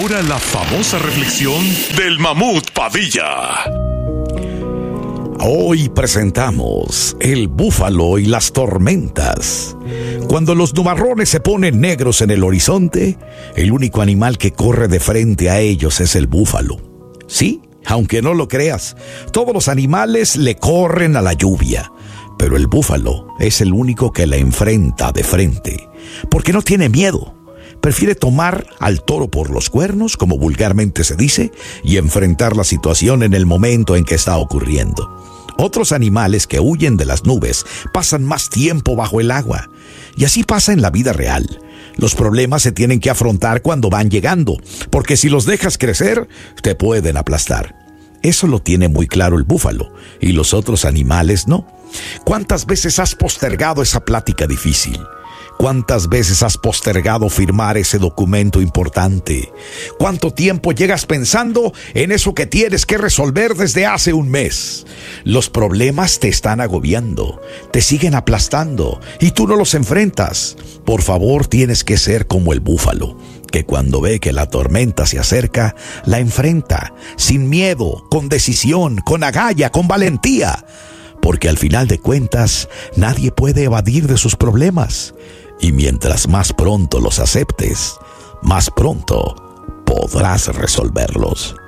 ahora la famosa reflexión del Mamut Padilla. Hoy presentamos el búfalo y las tormentas. Cuando los nubarrones se ponen negros en el horizonte, el único animal que corre de frente a ellos es el búfalo. Sí, aunque no lo creas, todos los animales le corren a la lluvia, pero el búfalo es el único que la enfrenta de frente, porque no tiene miedo. Prefiere tomar al toro por los cuernos, como vulgarmente se dice, y enfrentar la situación en el momento en que está ocurriendo. Otros animales que huyen de las nubes pasan más tiempo bajo el agua. Y así pasa en la vida real. Los problemas se tienen que afrontar cuando van llegando, porque si los dejas crecer, te pueden aplastar. Eso lo tiene muy claro el búfalo, y los otros animales no. ¿Cuántas veces has postergado esa plática difícil? ¿Cuántas veces has postergado firmar ese documento importante? ¿Cuánto tiempo llegas pensando en eso que tienes que resolver desde hace un mes? Los problemas te están agobiando, te siguen aplastando y tú no los enfrentas. Por favor, tienes que ser como el búfalo, que cuando ve que la tormenta se acerca, la enfrenta, sin miedo, con decisión, con agallas, con valentía. Porque al final de cuentas, nadie puede evadir de sus problemas. Y mientras más pronto los aceptes, más pronto podrás resolverlos.